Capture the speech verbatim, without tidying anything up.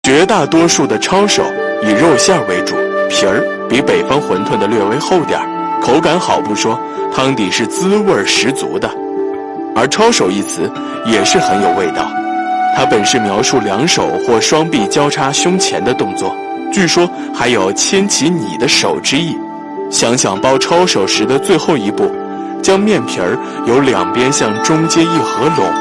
绝大多数的抄手以肉馅为主，皮儿比北方馄饨的略微厚点儿，口感好不说，汤底是滋味十足的。而抄手一词也是很有味道，它本是描述两手或双臂交叉胸前的动作，据说还有牵起你的手之意。想想包抄手时的最后一步，将面皮儿由两边向中间一合拢，